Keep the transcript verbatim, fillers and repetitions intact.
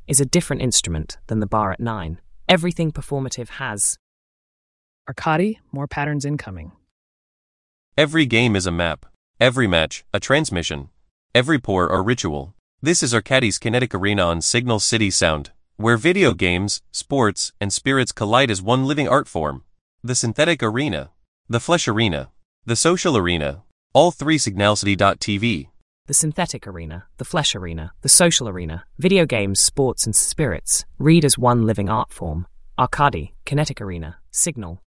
is a different instrument than the bar at nine. Everything performative has Arcadi, more patterns incoming. Every game is a map. Every match, a transmission. Every pour or ritual. This is Arcadi's kinetic arena on Signal City Sound, where video games, sports, and spirits collide as one living art form. The synthetic arena, the flesh arena, the social arena, all three signalcity dot t v. the synthetic arena, the flesh arena, the social arena, video games, sports, and spirits, read as one living art form. Arcadi, kinetic arena, Signal.